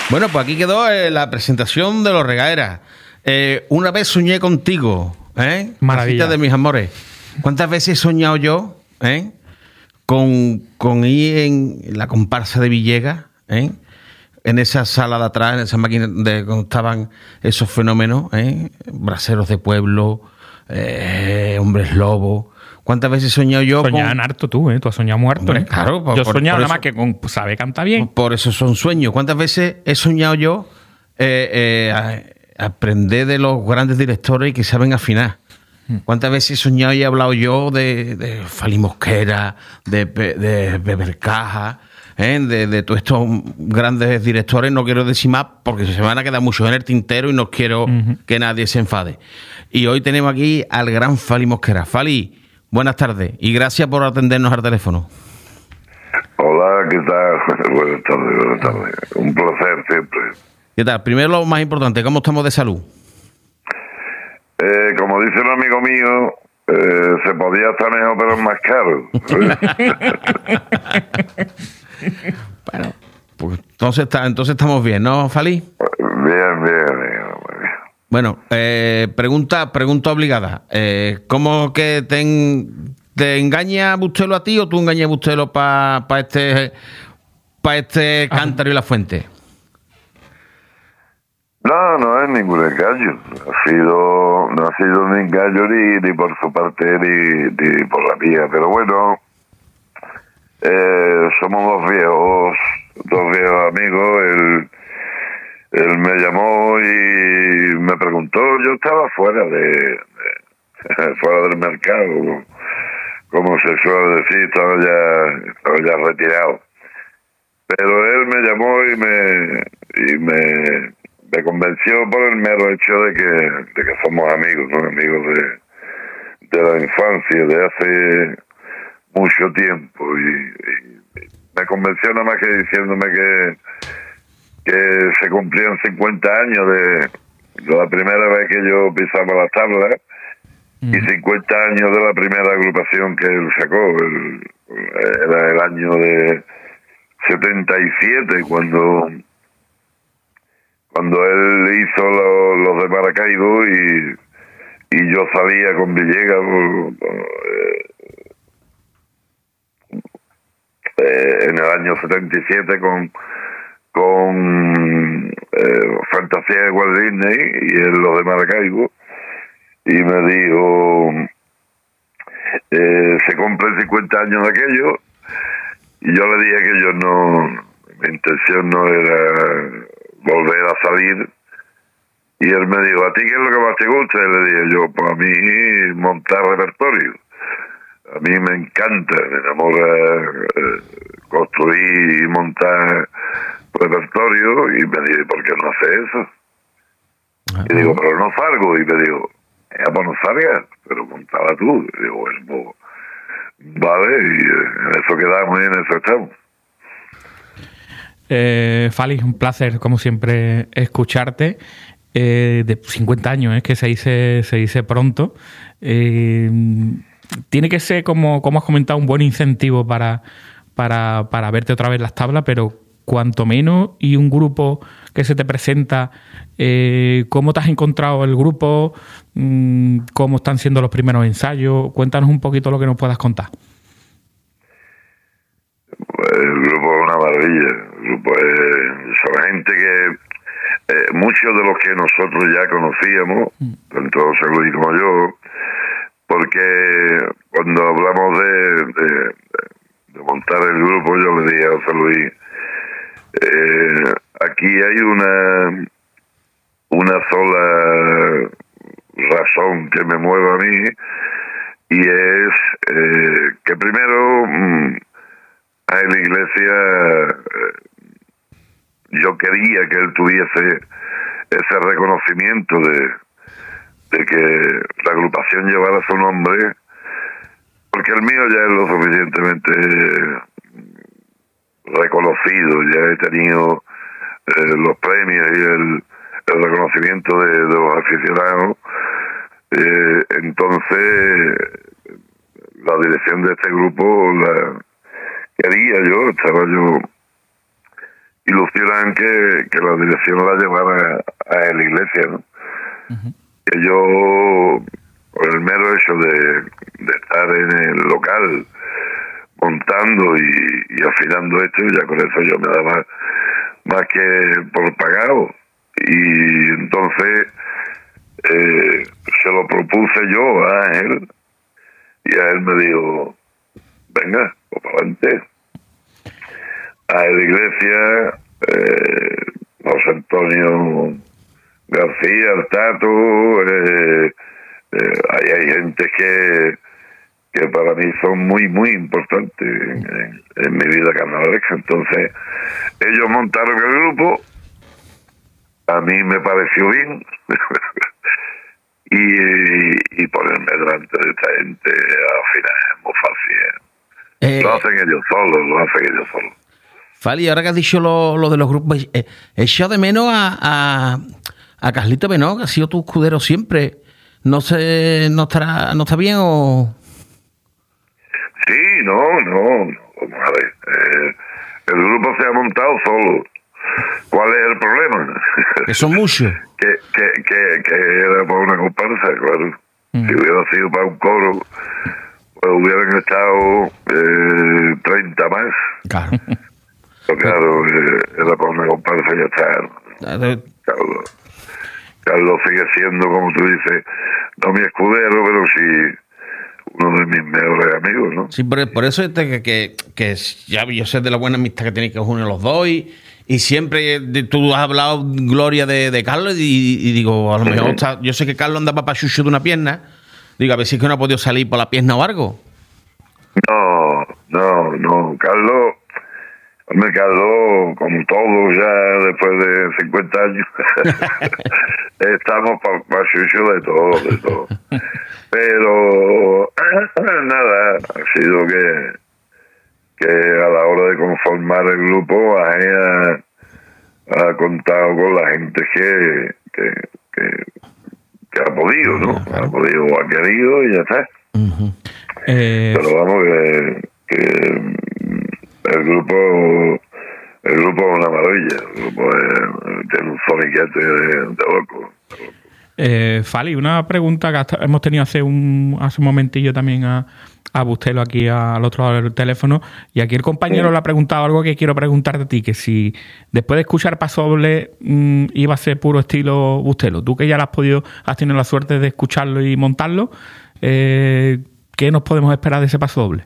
Bueno, pues aquí quedó la presentación de Los Regaderas. Una vez soñé contigo, Maravilla. Casita de mis amores. ¿Cuántas veces he soñado yo, con ir en la comparsa de Villegas, en esa sala de atrás, en esa máquina de donde estaban esos fenómenos, braceros de pueblo, hombres lobos? ¿Cuántas veces he soñado yo Soñaban harto tú, ¿eh? Tú has soñado muerto, Hombre, ¿eh? claro, Yo por soñaba nada eso- más que con sabe cantar bien. Por eso son sueños. ¿Cuántas veces he soñado yo aprender de los grandes directores y que saben afinar? ¿Cuántas veces he soñado y he hablado yo de Fali Mosquera, de Beber Caja, de todos estos grandes directores? No quiero decir más porque se van a quedar muchos en el tintero y no quiero que nadie se enfade. Y hoy tenemos aquí al gran Fali Mosquera. Fali, buenas tardes y gracias por atendernos al teléfono. Hola, ¿qué tal? Buenas tardes. Un placer siempre. ¿Qué tal? Primero lo más importante, ¿cómo estamos de salud? Como dice un amigo mío, se podía estar mejor, pero es más caro. Bueno, pues entonces estamos bien, ¿no, Fali? Bien. Bueno, pregunta obligada. ¿Cómo que te engaña Bustelo a ti o tú engañas a Bustelo para este cántaro y la fuente? No es ningún engaño. No ha sido un engaño ni por su parte ni por la mía. Pero bueno, somos dos viejos amigos. Él me llamó y me preguntó. Yo estaba fuera fuera del mercado, como se suele decir, estaba ya retirado. Pero él me llamó y me convenció por el mero hecho de que somos amigos, ¿no? Amigos de la infancia, de hace mucho tiempo. Y me convenció nada más que diciéndome que se cumplían 50 años de la primera vez que yo pisaba la tabla y 50 años de la primera agrupación que él sacó. Era el año de 77 cuando él hizo los de Maracaibo y yo salía con Villegas en el año 77 con Fantasía de Walt Disney y él los de Maracaibo, y me dijo se cumplen 50 años de aquello, y yo le dije que mi intención no era volver a salir, y él me dijo, ¿a ti qué es lo que más te gusta? Y le dije yo, pues a mí montar repertorio. A mí me encanta, me enamora construir y montar repertorio, y me dice, ¿por qué no hace eso? Y digo, pero no salgo, y me digo, pues no salgas, pero montala tú. Y digo, bueno, vale, y en eso quedamos y en eso estamos. Fali, un placer, como siempre, escucharte. De 50 años, es que se dice pronto. Tiene que ser, como has comentado, un buen incentivo para verte otra vez en las tablas, pero cuanto menos, y un grupo que se te presenta, ¿cómo te has encontrado el grupo? ¿Cómo están siendo los primeros ensayos? Cuéntanos un poquito lo que nos puedas contar. El grupo es una maravilla. El grupo son gente que muchos de los que nosotros ya conocíamos, tanto José Luis como yo, porque cuando hablamos de montar el grupo, yo le dije a José Luis, aquí hay una sola razón que me mueve a mí, y es que primero en la iglesia yo quería que él tuviese ese reconocimiento de que la agrupación llevara su nombre, porque el mío ya es lo suficientemente reconocido, ya he tenido los premios y el reconocimiento de los aficionados. Entonces la dirección de este grupo la quería yo, ilusionan que la dirección la llevara a la iglesia, ¿no? Que yo, por el mero hecho de estar en el local montando y afinando esto, ya con eso yo me daba más que por pagado. Y entonces se lo propuse yo a él, y a él me dijo, venga, pues para adelante. A la iglesia, José Antonio García, el Tato, hay gente que para mí son muy, muy importantes en mi vida carnavalesca. Entonces, ellos montaron el grupo, a mí me pareció bien, y ponerme delante de esta gente al final es muy fácil. Lo hacen ellos solos. Fali, ahora que has dicho lo de los grupos, he echado de menos a Carlito Benó, que ha sido tu escudero siempre. ¿No está bien o...? Sí, no, vamos a ver. El grupo se ha montado solo. ¿Cuál es el problema? Que son muchos. que era para una comparsa, claro. Si hubiera sido para un coro, pues hubieran estado 30 más. Claro. Pero claro, era para una comparsa y ya está. Carlos sigue siendo, como tú dices, no mi escudero, pero sí uno de mis mejores amigos, ¿no? Sí, por eso que ya yo sé de la buena amistad que tenéis que unir los dos, y siempre tú has hablado gloria de Carlos, y digo, a lo mejor yo sé que Carlos andaba para chucho de una pierna, digo, a ver si es que no ha podido salir por la pierna o algo. No, Carlos, como todos ya después de 50 años, estamos para chucho de todo. Pero nada, ha sido que a la hora de conformar el grupo ha contado con la gente que ha podido, ¿no? Ha podido o ha querido y ya está. Pero vamos, que el grupo es una maravilla. El grupo tiene un soniquete de loco. Fali, una pregunta que hemos tenido hace un momentillo también a Bustelo aquí al otro lado del teléfono, y aquí el compañero le ha preguntado algo que quiero preguntarte a ti, que si después de escuchar Paso Doble iba a ser puro estilo Bustelo, tú que ya has tenido la suerte de escucharlo y montarlo, ¿qué nos podemos esperar de ese Paso Doble?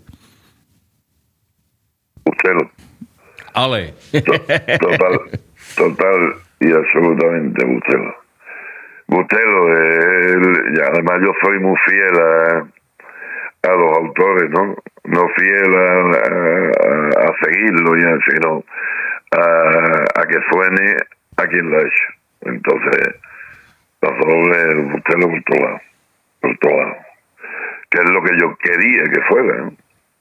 Bustelo. Ale. Total y absolutamente Bustelo. Y además yo soy muy fiel a los autores, no fiel a seguirlo ya, sino a que suene a quien lo ha hecho. Entonces, Paso Doble, Bustelo por todo lado, que es lo que yo quería que fuera, ¿no?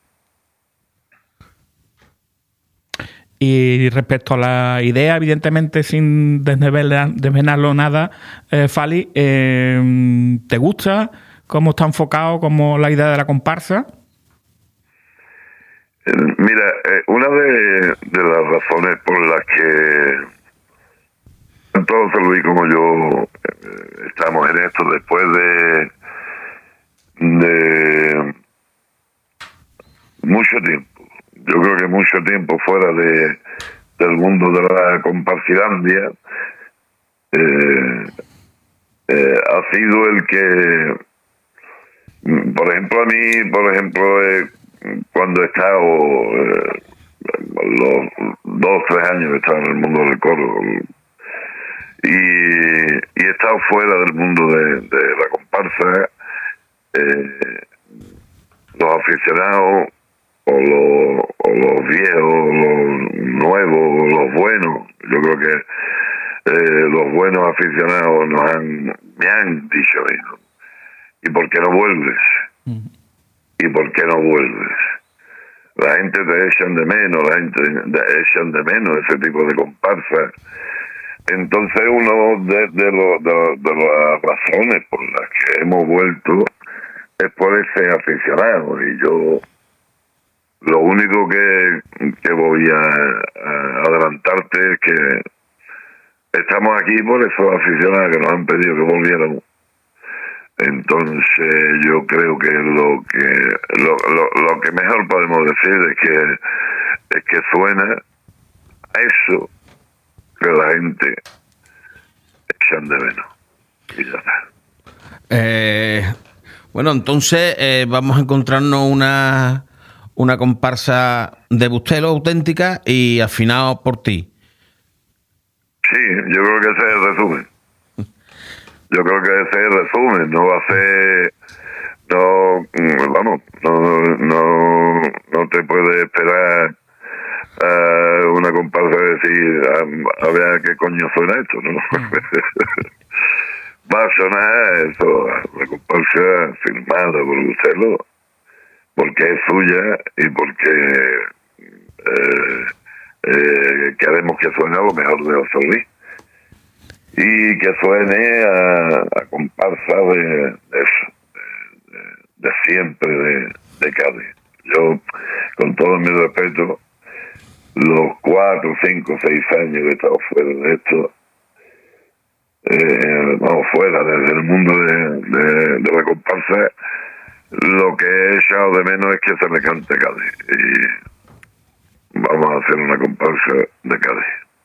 Y respecto a la idea, evidentemente sin desvelarlo nada, Fali, ¿te gusta cómo está enfocado, como la idea de la comparsa? Mira, una de las razones por las que tanto José Luis como yo estamos en esto después de mucho tiempo, yo creo que mucho tiempo fuera del mundo de la comparsilandia, ha sido el que, por ejemplo, cuando he estado los 2-3 años he estado en el mundo del coro y he estado fuera del mundo de la comparsa, los aficionados o los viejos, los nuevos, los buenos, yo creo que los buenos aficionados me han dicho, hijo, ¿y por qué no vuelves? ¿Y por qué no vuelves? La gente te echan de menos, ese tipo de comparsa. Entonces uno de las razones por las que hemos vuelto es por ese aficionado, y yo Lo único que voy a adelantarte es que estamos aquí por esos aficionados que nos han pedido que volviéramos. Entonces yo creo que lo que mejor podemos decir es que suena a eso que la gente echan de menos. Y ya está. Bueno, entonces vamos a encontrarnos una comparsa de Bustelo auténtica y afinado por ti. Sí, yo creo que ese es el resumen. Yo creo que ese es el resumen. No va a ser... No te puede esperar una comparsa de decir a ver qué coño suena esto, ¿no? Va a sonar eso, la comparsa firmada por Bustelo, porque es suya y porque queremos que suene lo mejor de José Luis y que suene a comparsa de siempre de Cádiz. Yo, con todo mi respeto, los 4, 5, 6 años que he estado fuera de esto, fuera desde el mundo de la comparsa, lo que he echado de menos es que se me cante Cádiz, y vamos a hacer una comparsa de Cádiz.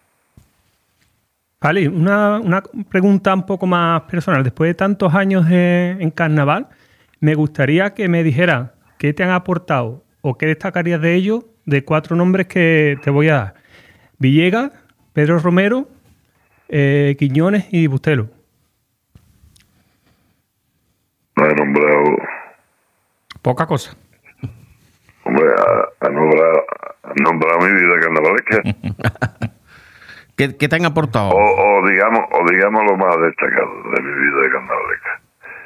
Vale, una pregunta un poco más personal. Después de tantos años en carnaval, me gustaría que me dijeras qué te han aportado o qué destacarías de ellos, de 4 nombres que te voy a dar: Villegas, Pedro Romero, Quiñones y Bustelo. No he nombrado... Poca cosa. Hombre, ha nombrado mi vida carnavalesca. ¿Qué te han aportado? O digamos lo más destacado de mi vida de carnavalesca.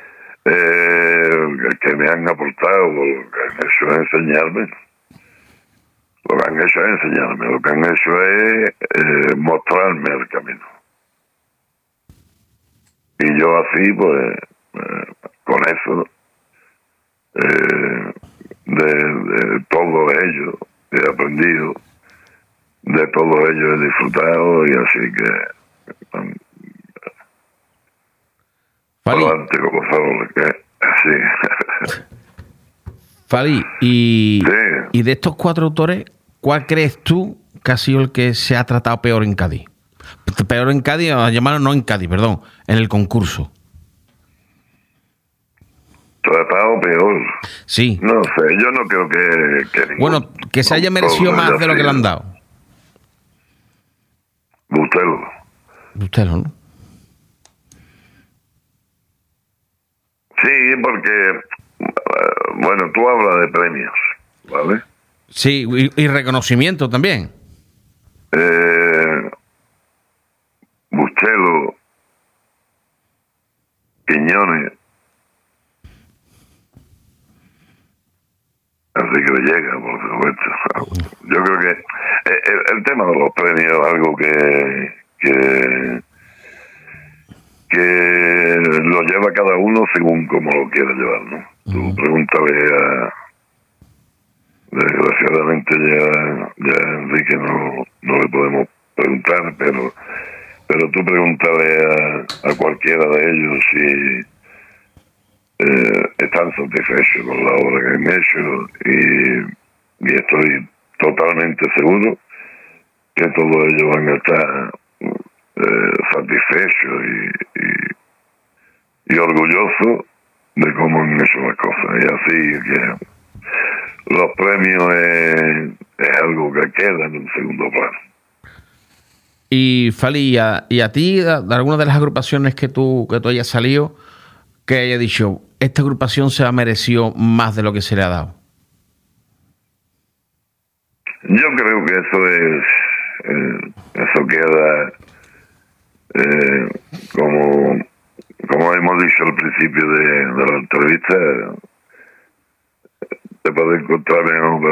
Que me han aportado, lo que han hecho es enseñarme. Lo que han hecho es enseñarme. Lo que han hecho es mostrarme el camino. Y yo así, pues, con eso, de todos ellos he aprendido, de todos ellos he disfrutado, y así que Fali, adelante como faroles, que así. Fali, Sí. y de estos 4 autores, ¿cuál crees tú que ha sido el que se ha tratado peor en Cádiz? Peor en Cádiz, a llamarlo no en Cádiz, perdón, en el concurso. Tratado peor. Sí. No sé, yo no creo que ningún... Bueno, que se haya merecido más de lo que le han dado. Bustelo. Bustelo, ¿no? Sí, porque, bueno, tú hablas de premios, ¿vale? Sí, y reconocimiento también. Bustelo, Quiñones, así que le llega, por supuesto. Yo creo que el tema de los premios es algo que lo lleva cada uno según como lo quiera llevar, ¿no? Tú pregúntale desgraciadamente ya a Enrique no le podemos preguntar, pero tú pregúntale a cualquiera de ellos si están satisfechos con la obra que han hecho, y estoy totalmente seguro que todos ellos van a estar satisfechos y orgullosos de cómo han hecho las cosas, y así que los premios es algo que queda en un segundo plano. Y Fali, y a ti, de alguna de las agrupaciones que tú hayas salido, que haya dicho, esta agrupación se ha merecido más de lo que se le ha dado? Yo creo que eso queda como hemos dicho al principio de la entrevista. Te puedo encontrar mejor,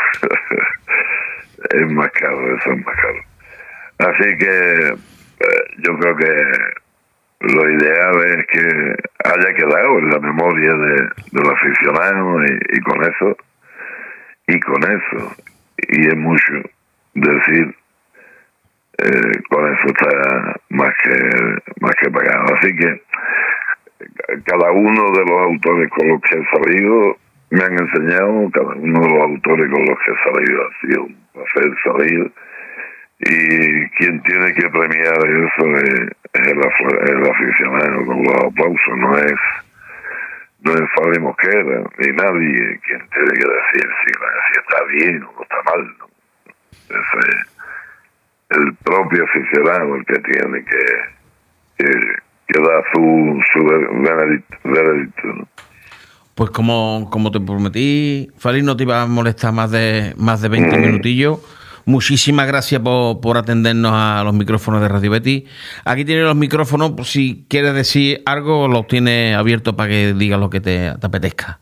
pero es más caro, eso es más caro. Así que yo creo que lo ideal es que haya quedado en la memoria del aficionado, y con eso y con eso, y es mucho decir, con eso está más que pagado. Así que cada uno de los autores con los que he salido me han enseñado, cada uno de los autores con los que he salido ha sido un placer salir, y quien tiene que premiar eso es el aficionado con los aplausos, no es Fali Mosquera ni nadie quien tiene que decir si está bien o está mal, ¿no? Es el propio aficionado el que tiene que dar su veredicto, ¿no? Pues como te prometí, Fali, no te iba a molestar más de 20 minutillos. Muchísimas gracias por atendernos a los micrófonos de Radio Betis. Aquí tienes los micrófonos, por si quieres decir algo, los tienes abiertos para que digas lo que te apetezca.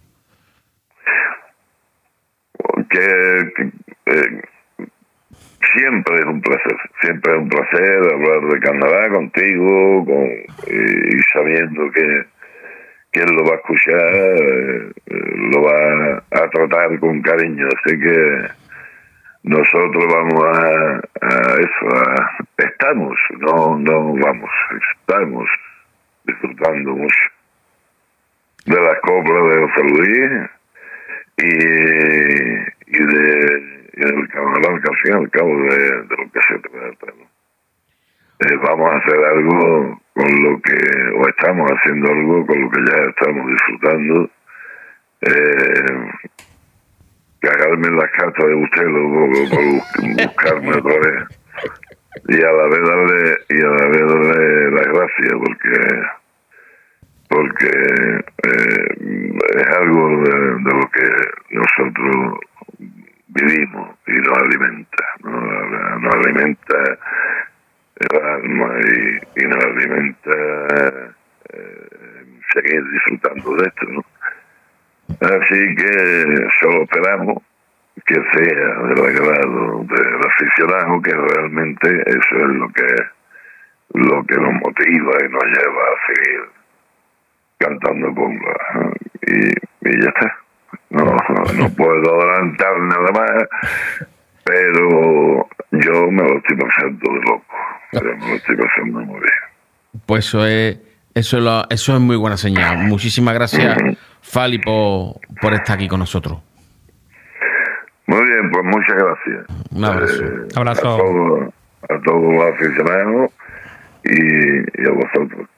Siempre es un placer hablar de Canadá contigo, y sabiendo que quien lo va a escuchar lo va a tratar con cariño, así que nosotros vamos estamos disfrutando mucho de las coplas de José Luis y del carnaval, que al fin y al cabo de lo que se trata, ¿no? Vamos a hacer algo o estamos haciendo algo con lo que ya estamos disfrutando. Cagarme en las cartas de usted por buscarme otra vez, y a la vez darle las gracias porque es algo de lo que nosotros vivimos y nos alimenta el alma y nos alimenta seguir disfrutando de esto, ¿no? Así que solo esperamos que sea del agrado del aficionado, que realmente eso es lo que nos motiva y nos lleva a seguir cantando conga, y ya está. No puedo adelantar nada más, pero yo me lo estoy pasando de loco, me lo estoy pasando muy bien. Pues eso es muy buena señal. Muchísimas gracias, Fali, por estar aquí con nosotros. Muy bien, pues muchas gracias. Un abrazo. Abrazo. A todos los aficionados y a vosotros.